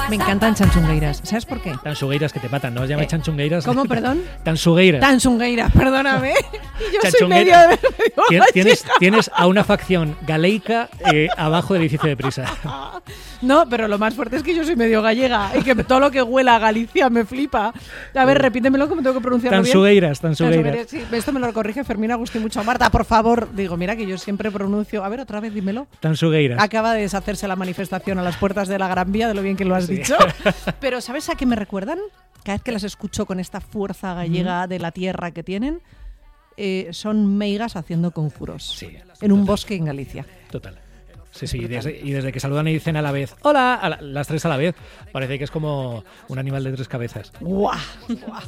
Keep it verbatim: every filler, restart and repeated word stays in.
Me encantan chanchungueiras. ¿Sabes por qué? Tan sugueiras que te matan, ¿no? Os llamáis Eh, chanchungueiras. ¿Cómo, perdón? Tan sugueiras. Tan sungueiras, perdóname. Y yo soy Chanchungueira. medio, medio Tien- Tienes, gallega. tienes a una facción galeica eh, abajo del edificio de Prisa. No, pero lo más fuerte es que yo soy medio gallega y que todo lo que huela a Galicia me flipa. A ver, repítemelo que me tengo que pronunciarlo Tan bien. sugueiras, tan Tan sugueiras. sugueiras, sí. Esto me lo corrige Fermín Agustín mucho. Marta, por favor. Digo, mira que yo siempre pronuncio... A ver, otra vez, dímelo. Tan sugueiras. Acaba de deshacerse la manifestación a las puertas de la Gran Vía, de lo bien que lo has Sí. dicho. Pero ¿sabes a qué me recuerdan? Cada vez que las escucho con esta fuerza gallega de la tierra que tienen, eh, son meigas haciendo conjuros. Sí, en un total. bosque en Galicia. Total. Sí, sí, desde- y desde que saludan y dicen a la vez, hola, a la- las tres a la vez, parece que es como un animal de tres cabezas. ¡Guau! ¡Guau!